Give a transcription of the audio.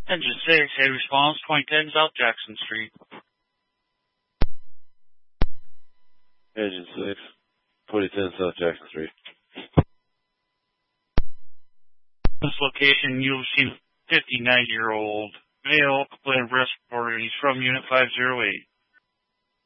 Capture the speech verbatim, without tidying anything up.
Engine six, head response, twenty ten South Jackson Street. Engine six, twenty ten South Jackson Street. This location, you'll see fifty-nine-year-old male, complaint of breast reporter, and he's from Unit five oh eight.